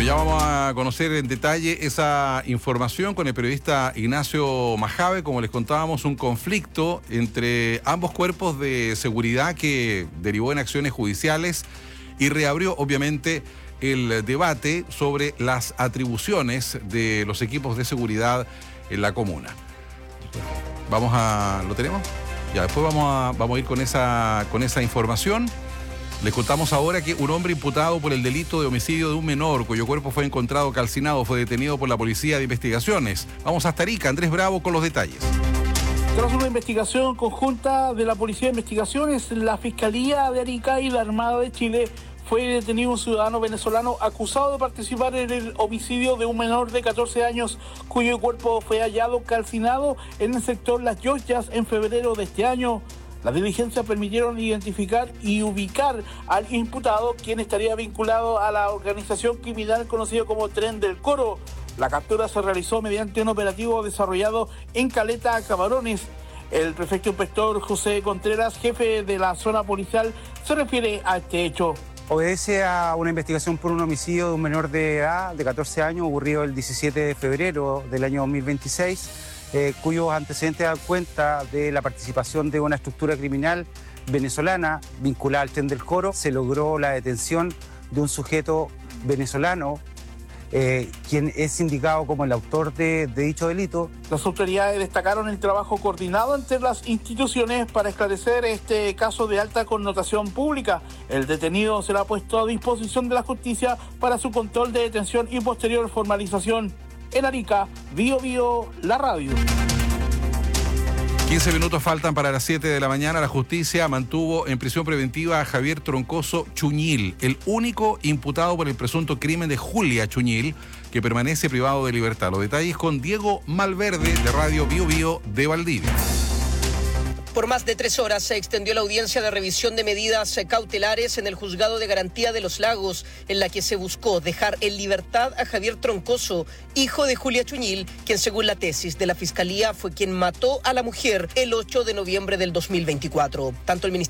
Bueno, ya vamos a conocer en detalle esa información con el periodista Ignacio Majave. Como les contábamos, un conflicto entre ambos cuerpos de seguridad que derivó en acciones judiciales y reabrió, obviamente, el debate sobre las atribuciones de los equipos de seguridad en la comuna. ¿Lo tenemos? Ya, después vamos a ir con esa información. Les contamos ahora que un hombre imputado por el delito de homicidio de un menor, cuyo cuerpo fue encontrado calcinado, fue detenido por la Policía de Investigaciones. Vamos hasta Arica, Andrés Bravo con los detalles. Tras una investigación conjunta de la Policía de Investigaciones, la Fiscalía de Arica y la Armada de Chile, fue detenido un ciudadano venezolano acusado de participar en el homicidio de un menor de 14 años, cuyo cuerpo fue hallado calcinado en el sector Las Lloyas en febrero de este año. Las diligencias permitieron identificar y ubicar al imputado, quien estaría vinculado a la organización criminal conocida como Tren del Coro. La captura se realizó mediante un operativo desarrollado en Caleta, Camarones. El prefecto inspector José Contreras, jefe de la zona policial, se refiere a este hecho. Obedece a una investigación por un homicidio de un menor de edad de 14 años ocurrido el 17 de febrero del año 2026. Cuyos antecedentes dan cuenta de la participación de una estructura criminal venezolana vinculada al Tren del Coro. Se logró la detención de un sujeto venezolano, quien es indicado como el autor de dicho delito. Las autoridades destacaron el trabajo coordinado entre las instituciones para esclarecer este caso de alta connotación pública. El detenido será puesto a disposición de la justicia para su control de detención y posterior formalización. En Arica, Bío Bío, la radio. 15 minutos faltan para las 7 de la mañana. La justicia mantuvo en prisión preventiva a Javier Troncoso Chuñil, el único imputado por el presunto crimen de Julia Chuñil, que permanece privado de libertad. Los detalles con Diego Malverde, de Radio Bío Bío de Valdivia. Por más de 3 horas se extendió la audiencia de revisión de medidas cautelares en el Juzgado de Garantía de Los Lagos, en la que se buscó dejar en libertad a Javier Troncoso, hijo de Julia Chuñil, quien según la tesis de la Fiscalía fue quien mató a la mujer el 8 de noviembre del 2024. Tanto el